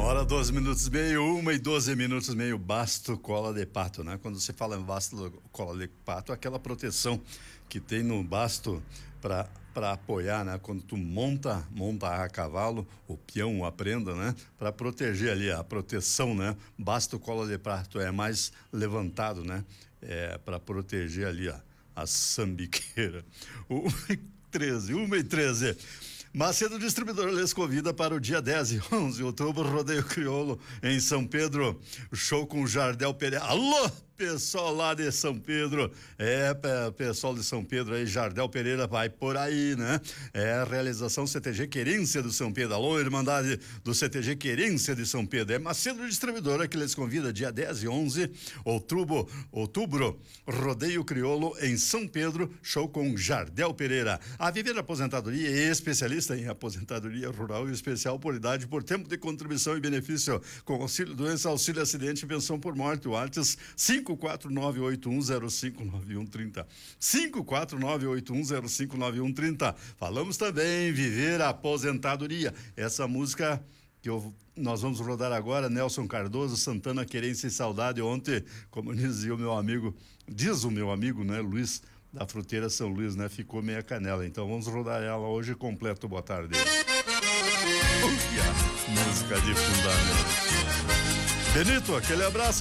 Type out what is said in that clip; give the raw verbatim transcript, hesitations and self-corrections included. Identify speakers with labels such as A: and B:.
A: Hora doze minutos meio, uma e doze minutos meio, basto cola de pato, né? Quando você fala em basto cola de pato, aquela proteção que tem no basto para para apoiar, né? Quando tu monta, monta a cavalo, o peão, a prenda, né? Para proteger ali a proteção, né? Basto cola de pato é mais levantado, né? É para proteger ali a, a sambiqueira. uma e treze, uma e treze. Macedo Distribuidor lhes convida para o dia dez e onze de outubro, Rodeio Crioulo em São Pedro, show com Jardel Pereira. Alô, pessoal lá de São Pedro, é, pessoal de São Pedro aí, Jardel Pereira vai por aí, né? É a realização C T G Querência do São Pedro. Alô, Irmandade do C T G Querência de São Pedro. É Macedo Distribuidora que lhes convida dia dez e onze de outubro, outubro, Rodeio Crioulo em São Pedro, show com Jardel Pereira. A Viver Aposentadoria é especialista em aposentadoria rural e especial por idade, por tempo de contribuição e benefício com auxílio doença, auxílio acidente e pensão por morte. O WhatsApp cinco quatro nove oito um zero cinco nove um três zero cinco quatro nove oito um zero cinco nove um três zero. Falamos também Viver Aposentadoria, essa música que eu, nós vamos rodar agora, Nelson Cardoso, Santana, Querência e Saudade. Ontem, como dizia o meu amigo, diz o meu amigo, né, Luiz da Fruteira São Luís, né? Ficou meia canela. Então vamos rodar ela hoje completo. Boa tarde. Música de fundamento. Benito, aquele abraço.